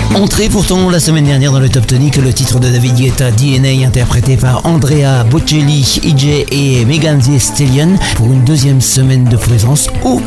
Entré pourtant la semaine dernière dans le Top Tonic, le titre de David Guetta, DNA, interprété par Andrea Bocelli, EJ et Megan Thee Stallion, pour une deuxième semaine de présence au